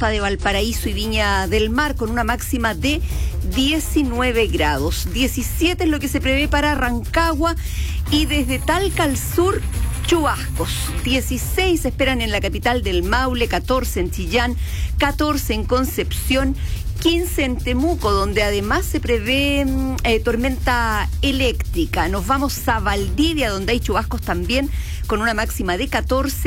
costa de Valparaíso y Viña del Mar, con una máxima de 19 grados. 17 es lo que se prevé para Rancagua, y desde Talca al sur, chubascos. 16 se esperan en la capital del Maule, 14 en Chillán, 14 en Concepción, 15 en Temuco, donde además se prevé tormenta eléctrica. Nos vamos a Valdivia, donde hay chubascos también, con una máxima de 14.